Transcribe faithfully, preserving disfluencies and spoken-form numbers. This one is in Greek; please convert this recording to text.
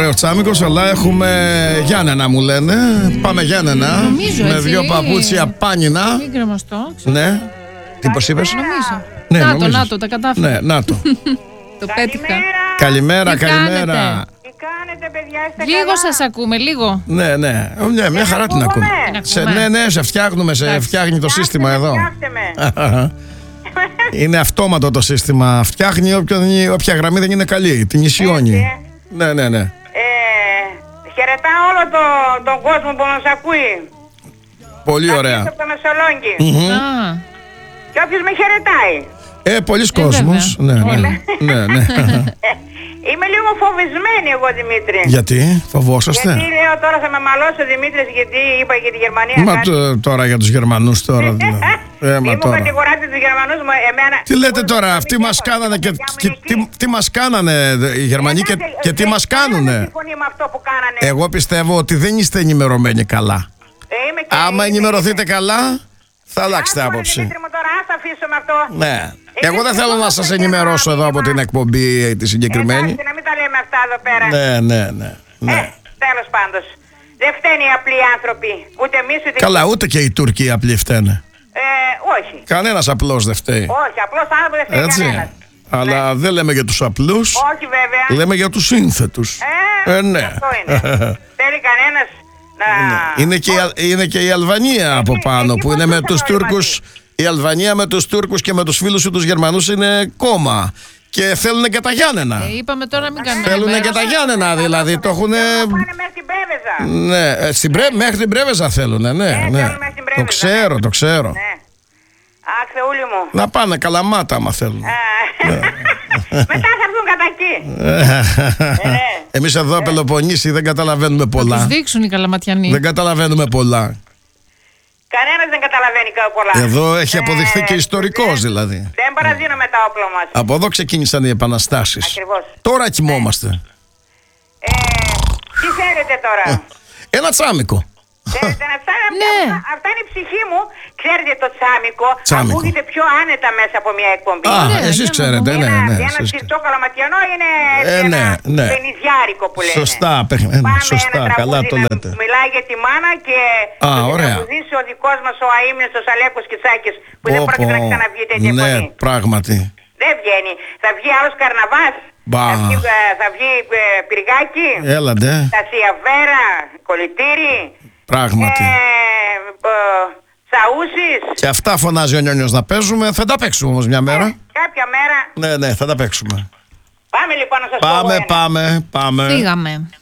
ο Τσάμικος, αλλά έχουμε Γιάννενα μου λένε. Πάμε Γιάννενα. Νομίζω, με έτσι. δύο παπούτσια πάνινα. Μην κρεμαστώ. Ναι. Τι πως είπες? Νομίζω. Ναι, να το, νομίζεις. να το, τα κατάφερα. Ναι, να το. Το πέτυχα. Καλημέρα, Τι καλημέρα. κάνετε? Τι κάνετε, παιδιά, είστε Λίγο καλά? σας ακούμε, λίγο. Ναι, ναι. Ναι, μια χαρά την ακούμε. Την Σε, ακούμε. ναι, ναι, σε φτιάχνουμε, σε Εντάξει. φτιάχνει το Φτιάξτε σύστημα με, εδώ. φτιάξτε με. Είναι αυτόματο το σύστημα. Φτιάχνει όποια, όποια γραμμή δεν είναι καλή. Την ισιώνει. Έτσι, Ναι, ναι, ναι. Ε, χαιρετάω όλο το, τον κόσμο που μας ακούει. Πολύ ωραία. Από το Μεσολόγγι. Μμμ. Α, Και όποιος με χαιρετάει. Ε, πολλοί Ε, κόσμος. Ναι, βέβαια. ναι, ναι, ναι. Ε, είμαι λίγο φοβισμένη εγώ, Δημήτρη. Γιατί, φοβόσαστε? Γιατί λέω τώρα θα με μαλώσει ο Δημήτρης, γιατί είπα για τη Γερμανία. Μα κάτι. το- τώρα για τους Γερμανούς τώρα δηλαδή. Ε, Μη μα μου τώρα. κατηγοράτε τους Γερμανούς μου, εμένα. Τι λέτε Ούτε τώρα, το αυτοί δικαίωμα, μας κάνανε και, παιδιά μου και είναι τι, εκεί. τι μας κάνανε οι Γερμανοί και, Εντάξει, και τι δεν- μας κανένας δεν κάνουνε. συμφωνεί με αυτό που κάνανε. Εγώ πιστεύω ότι δεν είστε ενημερωμένοι καλά. Ε, είμαι και- Άμα είμαι- ενημερωθείτε καλά, θα Άκου, αλλάξετε ρε, άποψη. Δημήτρη μου, τώρα, ας τα αφήσω με αυτό. Ναι. Ε, Εγώ δεν δεν θέλω να θέλω σας να ενημερώσω εδώ από μήνυμα. την εκπομπή τη συγκεκριμένη. Εντάξει, να μην τα λέμε αυτά εδώ πέρα. Ναι, ναι, ναι. Ε, ναι. τέλος πάντων. Δεν φταίνουν οι απλοί άνθρωποι. Ούτε εμείς ούτε... Καλά, ούτε και οι Τούρκοι απλοί φταίνε. Ε, όχι. Κανένας απλός δεν φταίει. Όχι, απλώς άνθρωποι δεν φταίει Έτσι. κανένας. Αλλά δεν λέμε για τους απλούς, Όχι βέβαια. λέμε για τους σύνθετους. Ε, Ε, ναι. αυτό είναι. Θέλει κανένας να... Είναι και, η Αλ- είναι και η Αλβανία από Εκεί- πάνω εκεί που είναι πώς με θα τους όλοι Τούρκους. Η Αλβανία με τους Τούρκους και με τους φίλους του τους Γερμανούς είναι κόμμα. Και θέλουν και τα Γιάννενα. ε, είπαμε τώρα μην κάνουμε Θέλουν και μέρος. τα Γιάννενα, δηλαδή το έχουν. Θέλουν να πάνε μέχρι την Πρέβεζα. Ναι, ε, στην Πρέ- μέχρι την Πρέβεζα θέλουν, ναι, ναι. θέλουν μέχρι την Το Πρέβεζα, ξέρω, ναι. το ξέρω. Ναι. Αχ, Θεούλη μου. Να πάνε Καλαμάτα άμα θέλουν. Α, Μετά θα έρθουν κατά εκεί. Ε, Εμείς εδώ Πελοποννήσι δεν καταλαβαίνουμε Τους πολλά. δείξουν οι καλαματιανοί. Δεν καταλαβαίνουμε πολλά. Κανένας δεν καταλαβαίνει κα- πολλά. Εδώ έχει Ε, αποδειχθεί και ιστορικός δηλαδή. Δεν παραδίνουμε τα όπλα μας. Από εδώ ξεκίνησαν οι επαναστάσεις. Ακριβώς. Τώρα κοιμόμαστε. Ε, τι θέλετε τώρα. Ένα τσάμικο. Θέλετε να τσάμε. Ναι. Αυτά, αυτά είναι η ψυχή μου. Ξέρετε το τσάμικο. Τσάμικο. Ακούγεται πιο άνετα μέσα από μια εκπομπή. Α, Ναι, εσείς για να ξέρετε, δούμε. ναι, Ένα, ναι. ένα εσείς σκιστό καλαματιανό είναι Ε, ένα ναι, ναι. πενιδιάρικο που λένε. Σωστά, παιχνίδι. Πάμε Σωστά, ένα καλά τραγούδι το να λέτε. μιλάει για τη μάνα και Α, το ωραία. τραγουδίσει ο δικός μας ο αείμνηστος ο Αλέκος Κιτσάκης που δεν Πω, πρόκειται να πω. ξαναβγεί τέτοια Ναι, φωνή. πράγματι. Δεν βγαίνει. Θα βγει άλλος καρναβάς. Μπα. Θα βγει, ε, θα βγει ε, πυργάκι. Έλαντε, Τα σιαβέρα, κολλητήρι. πράγματι. Ε, ε, Τσαούσις. Και αυτά φωνάζει ο Νιόνιος να παίζουμε. Θα τα παίξουμε όμως μια μέρα. Κάποια μέρα. Ναι, ναι, θα τα παίξουμε. Πάμε λοιπόν να σας πω Πάμε, ένα. πάμε, πάμε. Φύγαμε.